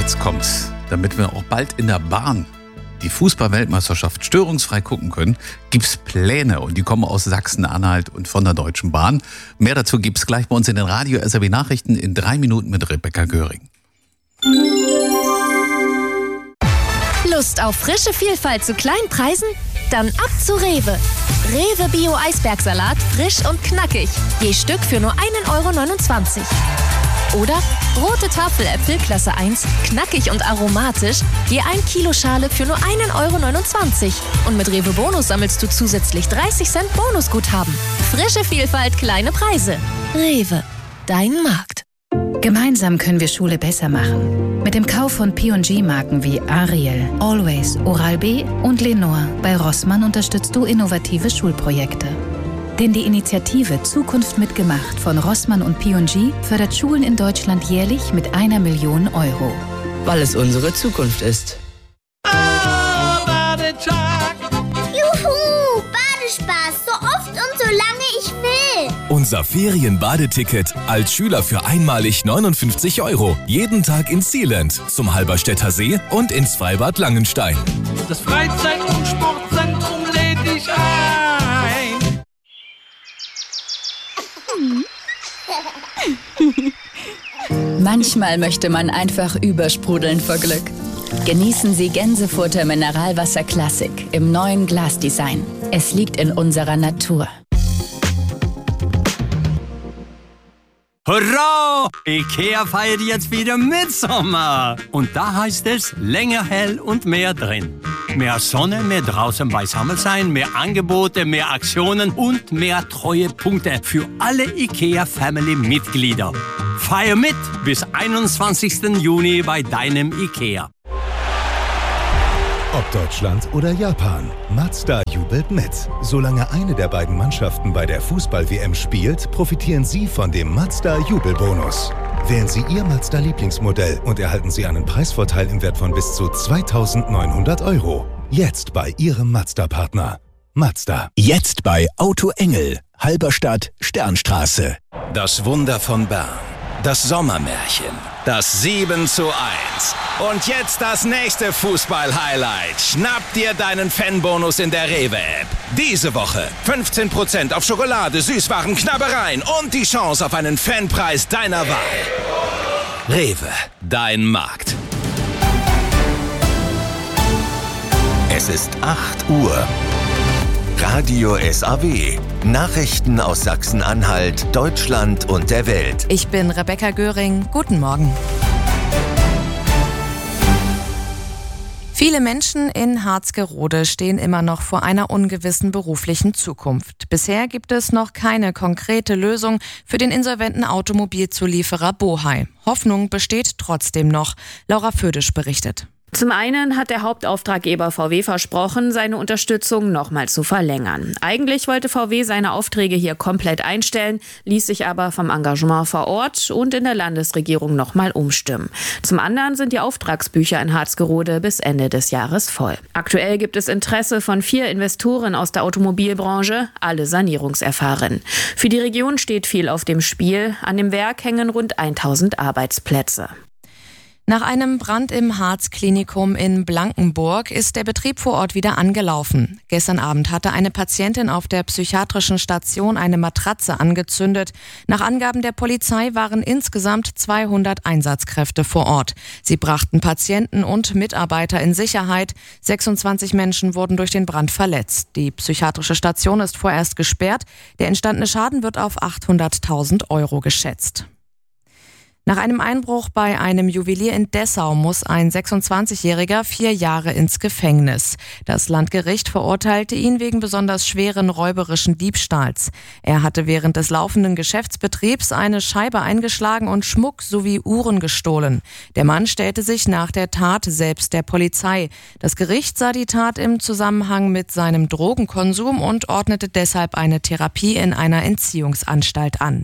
Jetzt kommt's. Damit wir auch bald in der Bahn die Fußball-Weltmeisterschaft störungsfrei gucken können, gibt's Pläne und die kommen aus Sachsen-Anhalt und von der Deutschen Bahn. Mehr dazu gibt's gleich bei uns in den Radio-SRW-Nachrichten in 3 Minuten mit Rebecca Göring. Lust auf frische Vielfalt zu kleinen Preisen? Dann ab zu Rewe. Rewe Bio-Eisbergsalat, frisch und knackig. Je Stück für nur 1,29 €. Oder rote Tafeläpfel Klasse 1, knackig und aromatisch, je 1 Kilo Schale für nur 1,29 €. Und mit Rewe Bonus sammelst du zusätzlich 30 Cent Bonusguthaben. Frische Vielfalt, kleine Preise. Rewe, dein Markt. Gemeinsam können wir Schule besser machen. Mit dem Kauf von P&G-Marken wie Ariel, Always, Oral-B und Lenore bei Rossmann unterstützt du innovative Schulprojekte. Denn die Initiative Zukunft mitgemacht von Rossmann und P&G fördert Schulen in Deutschland jährlich mit 1 Million €. Weil es unsere Zukunft ist. Juhu, Badespaß, so oft und so lange ich will. Unser Ferienbadeticket als Schüler für einmalig 59 €. Jeden Tag ins Sealand, zum Halberstädter See und ins Freibad Langenstein. Das Freizeit- und Sportzentrum lädt dich ein. Manchmal möchte man einfach übersprudeln vor Glück. Genießen Sie Gänsefurter Mineralwasser Classic im neuen Glasdesign. Es liegt in unserer Natur. Hurra! IKEA feiert jetzt wieder Mitsommer. Und da heißt es länger hell und mehr drin. Mehr Sonne, mehr draußen beisammen sein, mehr Angebote, mehr Aktionen und mehr Treuepunkte für alle IKEA-Family-Mitglieder. Feier mit bis 21. Juni bei deinem IKEA. Ob Deutschland oder Japan, Mazda jubelt mit. Solange eine der beiden Mannschaften bei der Fußball-WM spielt, profitieren Sie von dem Mazda-Jubelbonus. Wählen Sie Ihr Mazda-Lieblingsmodell und erhalten Sie einen Preisvorteil im Wert von bis zu 2.900 €. Jetzt bei Ihrem Mazda-Partner. Mazda. Jetzt bei Auto Engel, Halberstadt, Sternstraße. Das Wunder von Bern. Das Sommermärchen. Das 7:1. Und jetzt das nächste Fußball-Highlight. Schnapp dir deinen Fanbonus in der Rewe-App. Diese Woche 15% auf Schokolade, Süßwaren, Knabbereien und die Chance auf einen Fanpreis deiner Wahl. Rewe, dein Markt. Es ist 8 Uhr. Radio SAW. Nachrichten aus Sachsen-Anhalt, Deutschland und der Welt. Ich bin Rebecca Göring. Guten Morgen. Viele Menschen in Harzgerode stehen immer noch vor einer ungewissen beruflichen Zukunft. Bisher gibt es noch keine konkrete Lösung für den insolventen Automobilzulieferer Bohai. Hoffnung besteht trotzdem noch. Laura Födisch berichtet. Zum einen hat der Hauptauftraggeber VW versprochen, seine Unterstützung nochmal zu verlängern. Eigentlich wollte VW seine Aufträge hier komplett einstellen, ließ sich aber vom Engagement vor Ort und in der Landesregierung nochmal umstimmen. Zum anderen sind die Auftragsbücher in Harzgerode bis Ende des Jahres voll. Aktuell gibt es Interesse von 4 Investoren aus der Automobilbranche, alle sanierungserfahren. Für die Region steht viel auf dem Spiel. An dem Werk hängen rund 1000 Arbeitsplätze. Nach einem Brand im Harzklinikum in Blankenburg ist der Betrieb vor Ort wieder angelaufen. Gestern Abend hatte eine Patientin auf der psychiatrischen Station eine Matratze angezündet. Nach Angaben der Polizei waren insgesamt 200 Einsatzkräfte vor Ort. Sie brachten Patienten und Mitarbeiter in Sicherheit. 26 Menschen wurden durch den Brand verletzt. Die psychiatrische Station ist vorerst gesperrt. Der entstandene Schaden wird auf 800.000 € geschätzt. Nach einem Einbruch bei einem Juwelier in Dessau muss ein 26-Jähriger 4 Jahre ins Gefängnis. Das Landgericht verurteilte ihn wegen besonders schweren räuberischen Diebstahls. Er hatte während des laufenden Geschäftsbetriebs eine Scheibe eingeschlagen und Schmuck sowie Uhren gestohlen. Der Mann stellte sich nach der Tat selbst der Polizei. Das Gericht sah die Tat im Zusammenhang mit seinem Drogenkonsum und ordnete deshalb eine Therapie in einer Entziehungsanstalt an.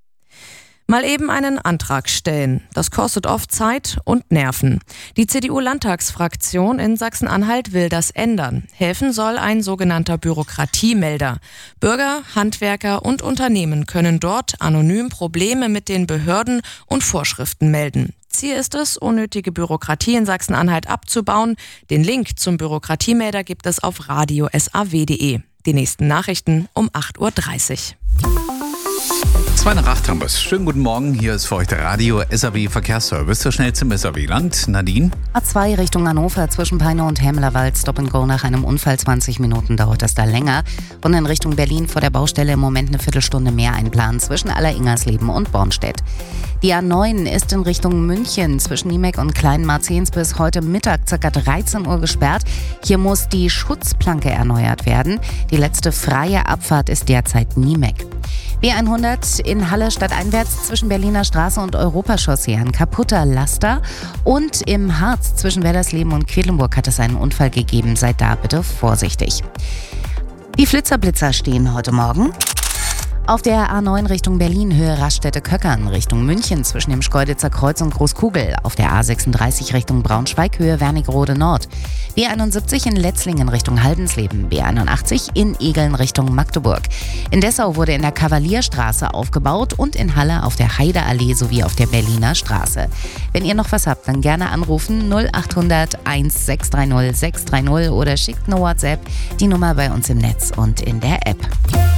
Mal eben einen Antrag stellen. Das kostet oft Zeit und Nerven. Die CDU-Landtagsfraktion in Sachsen-Anhalt will das ändern. Helfen soll ein sogenannter Bürokratiemelder. Bürger, Handwerker und Unternehmen können dort anonym Probleme mit den Behörden und Vorschriften melden. Ziel ist es, unnötige Bürokratie in Sachsen-Anhalt abzubauen. Den Link zum Bürokratiemelder gibt es auf radio.saw.de. Die nächsten Nachrichten um 8.30 Uhr. 7:02 haben wir es. Schönen guten Morgen, hier ist für euch der Radio SAW Verkehrsservice, der schnellste im SAW-Land. Nadine? A2 Richtung Hannover zwischen Peine und Hämmerwald, Stop and Go nach einem Unfall, 20 Minuten dauert das da länger. Und in Richtung Berlin vor der Baustelle im Moment eine Viertelstunde mehr einplanen zwischen Alleringersleben und Bornstedt. Die A9 ist in Richtung München zwischen Niemek und Kleinmarzens bis heute Mittag ca. 13 Uhr gesperrt. Hier muss die Schutzplanke erneuert werden. Die letzte freie Abfahrt ist derzeit Niemek. B100 in Halle stadteinwärts zwischen Berliner Straße und Europachaussee ein kaputter Laster. Und im Harz zwischen Werdersleben und Quedlinburg hat es einen Unfall gegeben. Seid da bitte vorsichtig. Die Flitzer-Blitzer stehen heute Morgen. Auf der A9 Richtung Berlin, Höhe Raststätte-Köckern, Richtung München zwischen dem Schkeuditzer Kreuz und Großkugel. Auf der A36 Richtung Braunschweig, Höhe Wernigerode Nord. B71 in Letzlingen Richtung Haldensleben. B81 in Egeln Richtung Magdeburg. In Dessau wurde in der Kavalierstraße aufgebaut und in Halle auf der Heideallee sowie auf der Berliner Straße. Wenn ihr noch was habt, dann gerne anrufen 0800 1630 630 oder schickt eine WhatsApp, die Nummer bei uns im Netz und in der App.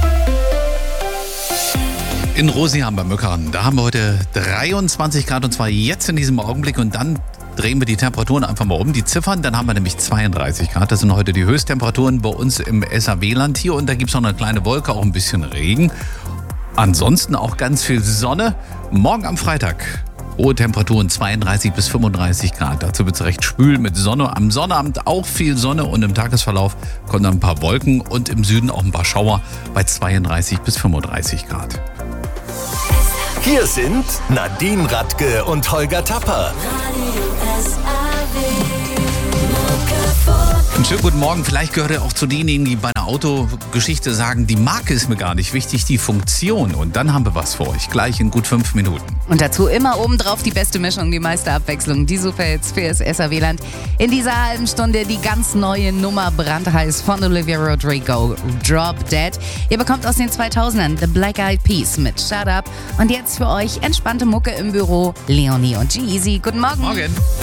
In Rosiham bei Möckern, da haben wir heute 23 Grad und zwar jetzt in diesem Augenblick und dann drehen wir die Temperaturen einfach mal um, die Ziffern, dann haben wir nämlich 32 Grad. Das sind heute die Höchsttemperaturen bei uns im SAW-Land hier und da gibt es noch eine kleine Wolke, auch ein bisschen Regen. Ansonsten auch ganz viel Sonne. Morgen am Freitag hohe Temperaturen 32 bis 35 Grad. Dazu wird es recht schwül mit Sonne. Am Sonnabend auch viel Sonne und im Tagesverlauf kommen dann ein paar Wolken und im Süden auch ein paar Schauer bei 32 bis 35 Grad. Hier sind Nadine Radke und Holger Tapper. Einen schönen guten Morgen. Vielleicht gehört ihr auch zu denjenigen, die bei einer Autogeschichte sagen, die Marke ist mir gar nicht wichtig, die Funktion. Und dann haben wir was für euch, gleich in gut 5 Minuten. Und dazu immer obendrauf die beste Mischung, die meiste Abwechslung, die Superhits für das SAW-Land. In dieser halben Stunde die ganz neue Nummer brandheiß von Olivia Rodrigo, Drop Dead. Ihr bekommt aus den 2000ern The Black Eyed Peas mit Shut Up. Und jetzt für euch entspannte Mucke im Büro, Leonie und G-Eazy. Guten Morgen. Morgen.